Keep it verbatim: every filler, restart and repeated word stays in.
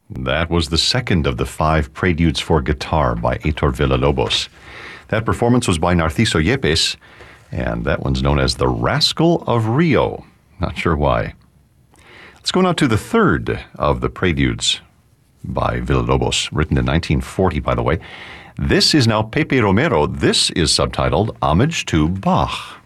That was the second of the five preludes for guitar by Heitor Villa-Lobos. That performance was by Narciso Yepes, and that one's known as The Rascal of Rio. Not sure why. Let's go now to the third of the preludes by Villa-Lobos, written in nineteen forty, by the way. This is now Pepe Romero. This is subtitled Homage to Bach.